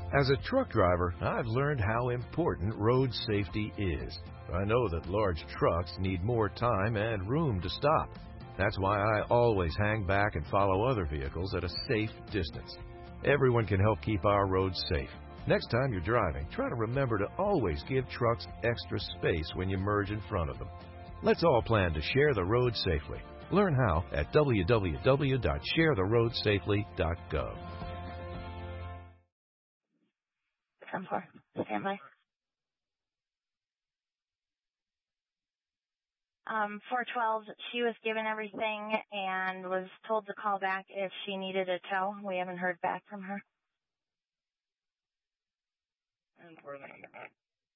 As a truck driver, I've learned how important road safety is. I know that large trucks need more time and room to stop. That's why I always hang back and follow other vehicles at a safe distance. Everyone can help keep our roads safe. Next time you're driving, try to remember to always give trucks extra space when you merge in front of them. Let's all plan to share the road safely. Learn how at www.sharetheroadsafely.gov. 10-4. Stand by. 412, she was given everything and was told to call back if she needed a tow. We haven't heard back from her. And 411.